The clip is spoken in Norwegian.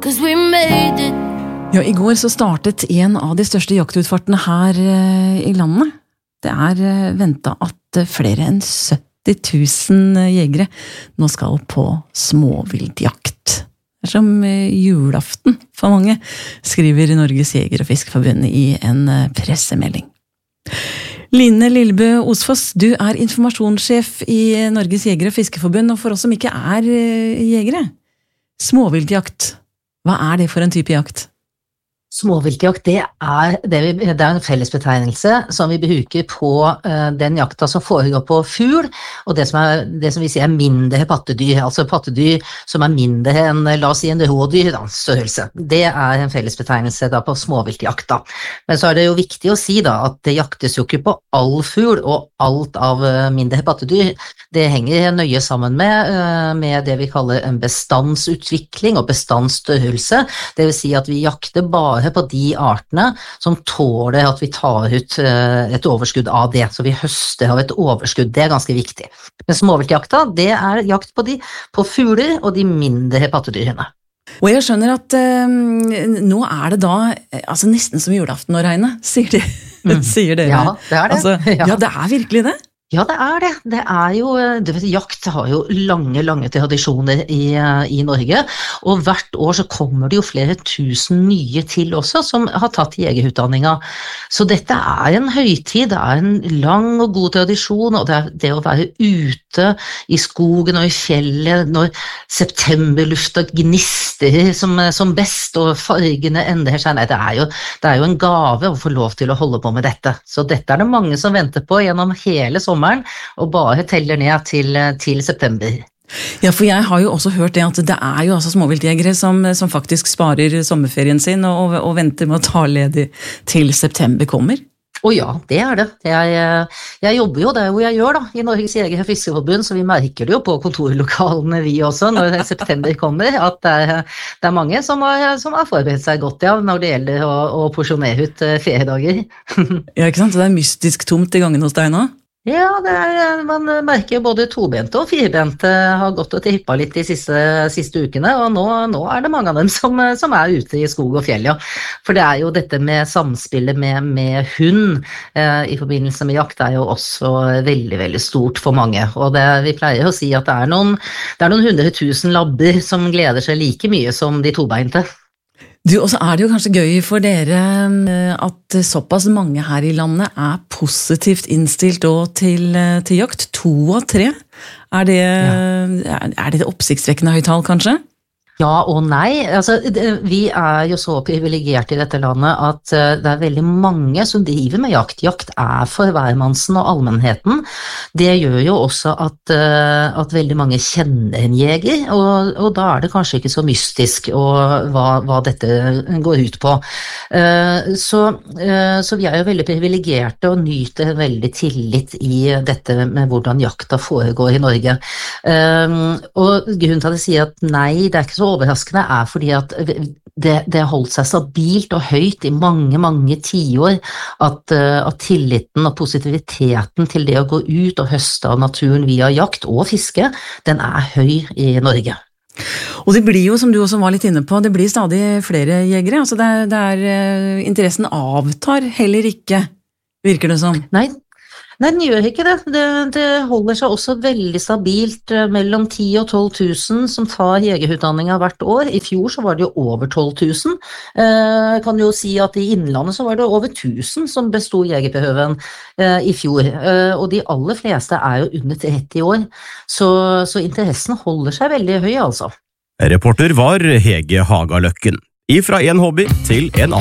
'cause we made it. Ja, i går så startet en av de største jaktutfartene her i landet. Det ventet at flere enn 70 000 jegere nå skal på småviltjakt. Det som julaften for mange, skriver Norges Jeger- og Fiskerforbund i en pressemelding. Line Lillebø Osfoss, du informasjonssjef i Norges Jeger- og Fiskerforbund, og for oss som ikke jegere. Småviltjakt, hva det for en type jakt? Småviltjakt, det en fellesbetegnelse som vi bruker på den jakta som foregår på fugl, og det som vi sier mindre pattedyr, altså pattedyr som mindre enn, la oss si, en rådyr størrelse. Det en fellesbetegnelse da på småviltjakta. Men så det jo viktig å si da at det jaktes jo ikke på all fugl og alt av mindre pattedyr. Det henger nøye sammen med det vi kaller en bestandsutvikling og bestandsstørrelse. Det vil si at vi jakter bare på de artene som tåler at vi tar ut et overskudd av det, så vi høster av et overskudd. Det ganske viktig. Men småviltjakta, det jakt på fugler og de mindre pattedyrene. Og jeg skjønner at nå det da altså nesten som julaften å regne, sier dere. Ja, det det. Altså, ja, det virkelig det. Ja, det det. Det jo, du vet, jakt har jo lange tradisjoner i Norge, og hvert år så kommer det jo flere tusen nye til også, som har tatt jegerutdanninga. Så dette en høytid, det en lang og god tradisjon, og det å være ute i skogen og i fjellet når septemberlufta gnister som best, og fargene endrer seg. Nei, det jo en gave å få lov til å holde på med dette. Så dette det mange som venter på gjennom hele sommeren, og bare teller ned til september. Ja, for jeg har jo også hørt det at det jo altså småviltjegere som faktisk sparer sommerferien sin og venter med å ta ledig til september kommer. Ja, det det. Jeg jobber jo der hvor jeg gjør da, i Norges Jeger- og Fiskerforbund, så vi merker det jo på kontorlokalene vi også, når september kommer, at det mange som har forberedt seg godt, ja, når det gjelder å porsjonere ut feriedager. Ja, ikke sant? Det mystisk tomt i gangen hos deg nå? Ja, man merker både tobente og firbente har gått og trippet litt de siste ukene, og nå det mange av dem som ute i skog og fjell, ja. For det jo dette med samspillet med hund i forbindelse med jakt jo også veldig, veldig stort for mange. Og vi pleier å si at det noen 100 000 labber som gleder seg like mye som de tobeinte. Du, og så det jo kanskje gøy for dere at såpass mange her i landet positivt innstilt til jakt. 2 av 3. Det oppsiktsvekkende høyt tall, kanskje? Ja og nei. Altså, vi jo så privilegerte i dette landet at det veldig mange som driver med jakt. Jakt for hvermannsen og allmennheten. Det gjør jo også at veldig mange kjenner en jeger, og da det kanskje ikke så mystisk hva dette går ut på. Så vi jo veldig privilegerte og nyter veldig tillit i dette med hvordan jakta foregår i Norge. Og grunnen til at jeg sier at nei, det ikke så overraskende fordi at det holdt seg stabilt og høyt i mange tiår, at tilliten og positiviteten til det å gå ut og høste av naturen via jakt og fiske, den høy i Norge. Og det blir jo, som du også var litt inne på, det blir stadig flere jegere, altså interessen avtar heller ikke, virker det som. Nei, den gjør ikke det. Det holder seg også veldig stabilt mellom 10 og 12 000 som tar jegerutdanninga hvert år. I fjor så var det jo over 12 000. Jeg kan jo si at i Innlandet så var det over 1000 som bestod jegerprøven i fjor. Og de aller fleste jo under 30 år. Så interessen holder seg veldig høy, altså. Reporter var Hege Hagaløkken. Ifra en hobby til en annen.